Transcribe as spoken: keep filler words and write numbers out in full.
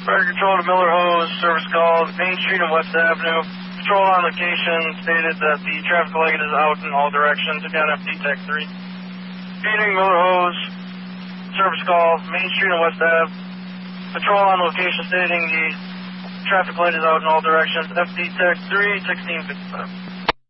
Fire Control to Miller Hose, service call, Main Street and West Avenue. Patrol on location stated that the traffic light is out in all directions. Again, F D Tech three. Feeding Miller Hose, service call, Main Street and West Ave. Patrol on location stating the traffic light is out in all directions. F D Tech three, sixteen fifty-five.